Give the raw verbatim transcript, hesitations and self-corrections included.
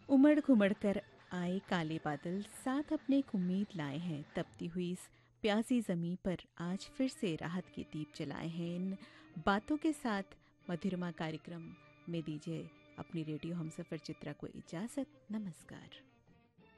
उमड़ घुमड़ कर आए काले बादल साथ अपने एक उम्मीद लाए हैं। तपती हुई इस प्यासी ज़मीं पर आज फिर से राहत के दीप जलाए हैं। इन बातों के साथ मधुरिमा कार्यक्रम में दीजिए अपनी रेडियो हमसफ़र चित्रा को इजाज़त। नमस्कार।